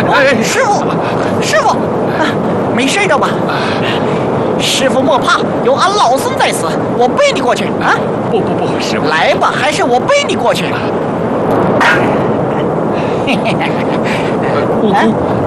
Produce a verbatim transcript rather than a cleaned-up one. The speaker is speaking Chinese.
哎，师傅，师傅，啊，没事的吧？师傅莫怕，有俺老孙在此，我背你过去啊！ 不不不，师傅， 来吧，还是我背你过去。嘿嘿嘿嘿， 悟空。